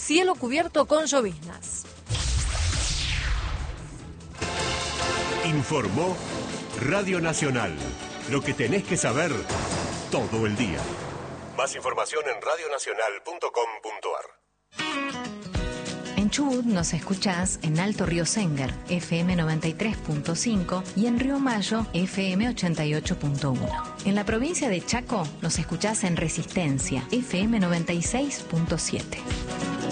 cielo cubierto con lloviznas. Informó Radio Nacional. Lo que tenés que saber todo el día. Más información en radionacional.com.ar. En Chubut nos escuchás en Alto Río Sénger, FM 93.5 y en Río Mayo, FM 88.1. En la provincia de Chaco nos escuchás en Resistencia, FM 96.7.